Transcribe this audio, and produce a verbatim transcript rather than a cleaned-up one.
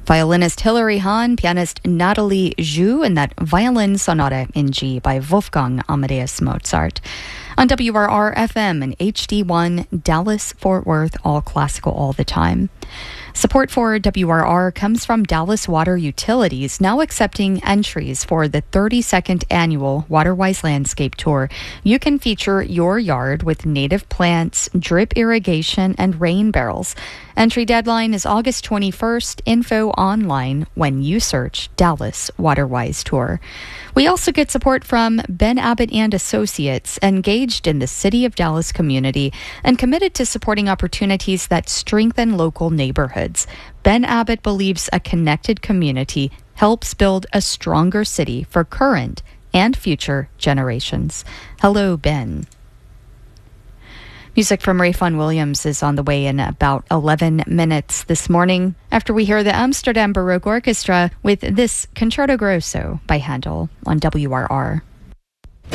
Violinist Hilary Hahn, pianist Natalie Zhu, and that Violin Sonata in G by Wolfgang Amadeus Mozart. On W R R F M and H D one, Dallas, Fort Worth, all classical all the time. Support for W R R comes from Dallas Water Utilities, now accepting entries for the thirty-second annual Waterwise Landscape Tour. You can feature your yard with native plants, drip irrigation, and rain barrels. Entry deadline is August twenty-first. Info online when you search Dallas Waterwise Tour. We also get support from Ben Abbott and Associates, engaged in the City of Dallas community and committed to supporting opportunities that strengthen local neighborhoods. Ben Abbott believes a connected community helps build a stronger city for current and future generations. Hello, Ben. Music from Rayfon Williams is on the way in about eleven minutes this morning, after we hear the Amsterdam Baroque Orchestra with this Concerto Grosso by Handel on W R R.